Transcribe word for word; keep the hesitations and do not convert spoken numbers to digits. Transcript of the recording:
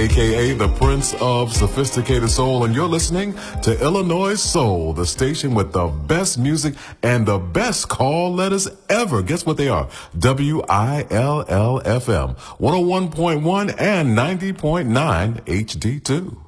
a k a the Prince of Sophisticated Soul, and you're listening to Illinois Soul, the station with the best music and the best call letters ever. Guess what they are? W I L L F M, one oh one point one and ninety point nine H D two.